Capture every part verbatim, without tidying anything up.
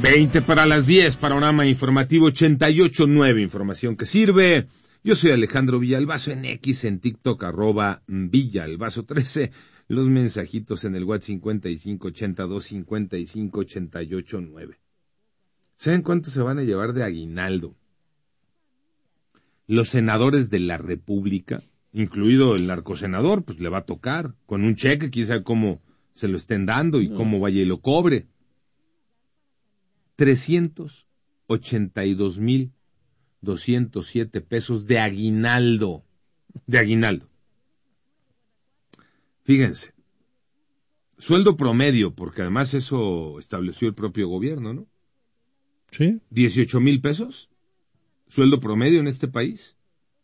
veinte para las diez, panorama informativo ochenta y ocho punto nueve, información que sirve. Yo soy Alejandro Villalbazo en X, en TikTok, arroba Villalbazo trece. Los mensajitos en el WhatsApp cincuenta y cinco ochenta y dos cincuenta y cinco ochenta y ocho nueve. ¿Saben cuánto se van a llevar de aguinaldo los senadores de la República, incluido el narcosenador? Pues le va a tocar con un cheque, quién sabe cómo se lo estén dando y no. Cómo vaya y lo cobre. trescientos ochenta y dos mil doscientos siete pesos de aguinaldo, de aguinaldo. Fíjense, sueldo promedio, porque además eso estableció el propio gobierno, ¿no? Sí. dieciocho mil pesos, sueldo promedio en este país.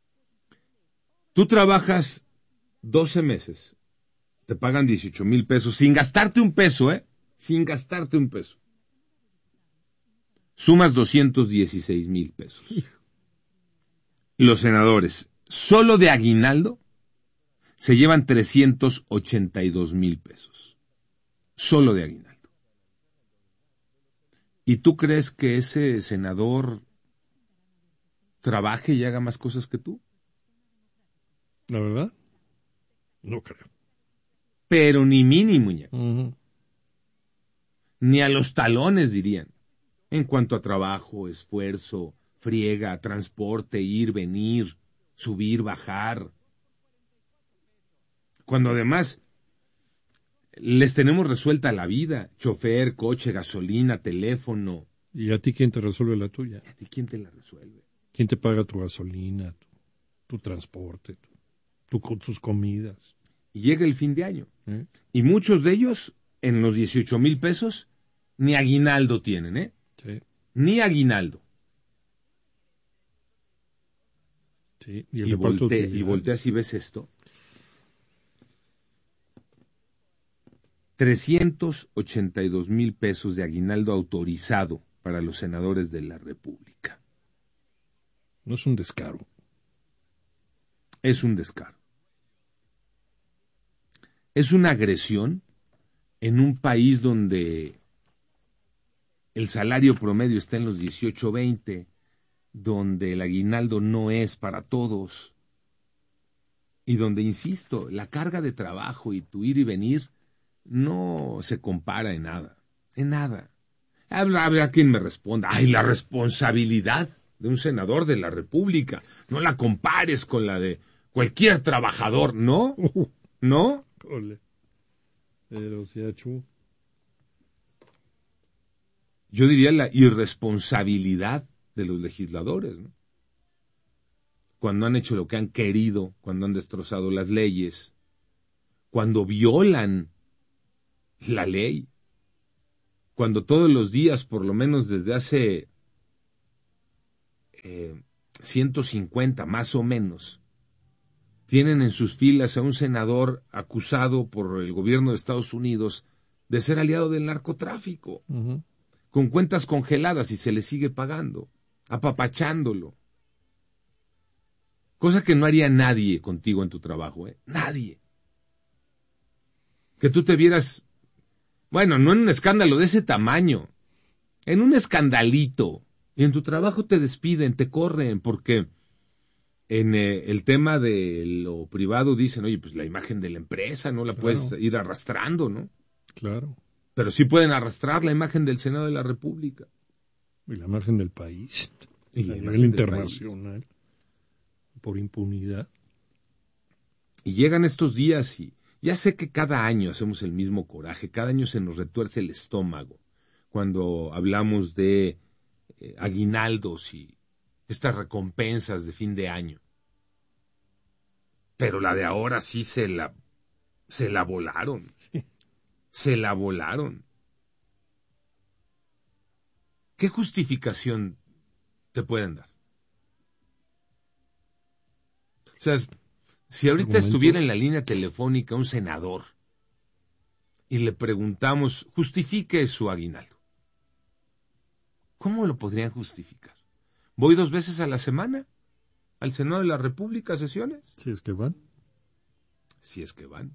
Tú trabajas doce meses, te pagan dieciocho mil pesos, sin gastarte un peso, ¿eh? Sin gastarte un peso. Sumas doscientos dieciséis mil pesos. Los senadores, solo de aguinaldo, se llevan trescientos ochenta y dos mil pesos. Solo de aguinaldo. ¿Y tú crees que ese senador trabaje y haga más cosas que tú? ¿La verdad? No creo. Pero ni mínimo, ña. Uh-huh. Ni a los talones, dirían. En cuanto a trabajo, esfuerzo, friega, transporte, ir, venir, subir, bajar. Cuando además les tenemos resuelta la vida, chofer, coche, gasolina, teléfono. ¿Y a ti quién te resuelve la tuya? ¿Y a ti quién te la resuelve? ¿Quién te paga tu gasolina, tu, tu transporte, tu, tu, tus comidas? Y llega el fin de año. ¿Eh? Y muchos de ellos, en los dieciocho mil pesos, ni aguinaldo tienen, ¿eh? Sí. Ni aguinaldo. Sí. Y, el y, volte, y volteas y ves esto. trescientos ochenta y dos mil pesos de aguinaldo autorizado para los senadores de la República. No es un descaro. Es un descaro. Es una agresión en un país donde el salario promedio está en los dieciocho veinte, donde el aguinaldo no es para todos, y donde, insisto, la carga de trabajo y tu ir y venir no se compara en nada, en nada. Habrá, habrá quien me responda, ¡ay, la responsabilidad de un senador de la República! No la compares con la de cualquier trabajador, ¿no? ¿No? Ole. Pero si achú. Yo diría la irresponsabilidad de los legisladores, ¿no? Cuando han hecho lo que han querido, cuando han destrozado las leyes, cuando violan la ley, cuando todos los días, por lo menos desde hace eh, ciento cincuenta más o menos, tienen en sus filas a un senador acusado por el gobierno de Estados Unidos de ser aliado del narcotráfico, Uh-huh. con cuentas congeladas y se le sigue pagando, apapachándolo. Cosa que no haría nadie contigo en tu trabajo, ¿eh? Nadie. Que tú te vieras, bueno, no en un escándalo de ese tamaño, en un escandalito, y en tu trabajo te despiden, te corren, porque en eh, el tema de lo privado dicen, oye, pues la imagen de la empresa no la Claro. puedes ir arrastrando, ¿no? Claro. Pero sí pueden arrastrar la imagen del Senado de la República. Y la imagen del país. Y a la nivel imagen del internacional. Por impunidad. Y llegan estos días y ya sé que cada año hacemos el mismo coraje, cada año se nos retuerce el estómago cuando hablamos de eh, aguinaldos y estas recompensas de fin de año. Pero la de ahora sí se la, se la volaron. Sí. Se la volaron. ¿Qué justificación te pueden dar? O sea, si ahorita ¿Argumentos? estuviera en la línea telefónica un senador y le preguntamos, justifique su aguinaldo, ¿cómo lo podrían justificar? ¿Voy dos veces a la semana al Senado de la República a sesiones? Si es que van. Si es que van.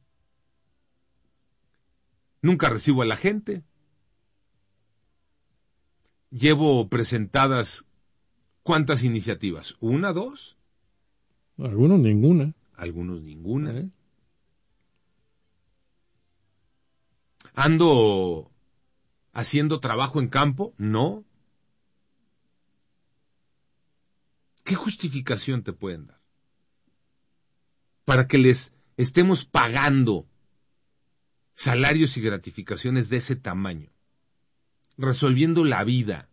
Nunca recibo a la gente. llevo presentadas, ¿cuántas iniciativas? ¿Una, dos? Algunos ninguna. Algunos ninguna. ¿Eh? ¿Ando haciendo trabajo en campo? No. ¿Qué justificación te pueden dar para que les estemos pagando salarios y gratificaciones de ese tamaño, resolviendo la vida?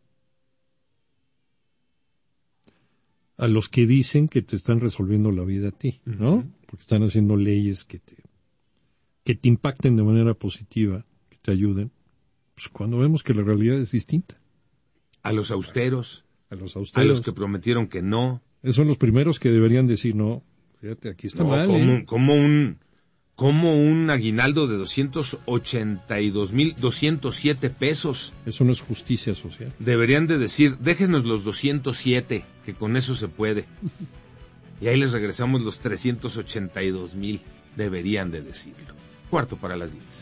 A los que dicen que te están resolviendo la vida a ti, ¿no? Uh-huh. Porque están haciendo leyes que te, que te impacten de manera positiva, que te ayuden. Pues cuando vemos que la realidad es distinta. A los austeros. A los austeros. A los que prometieron que no. Esos son los primeros que deberían decir, no, fíjate, aquí está no, mal. Como, ¿eh? como un... Como un aguinaldo de doscientos ochenta y dos mil doscientos siete pesos. Eso no es justicia social. Deberían de decir, déjenos los doscientos siete, que con eso se puede. Y ahí les regresamos los trescientos ochenta y dos mil. Deberían de decirlo. Cuarto para las diez.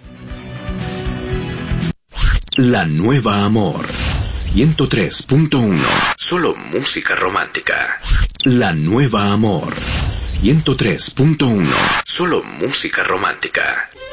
La Nueva Amor, ciento tres punto uno. Solo música romántica. La Nueva Amor, ciento tres punto uno. Solo música romántica.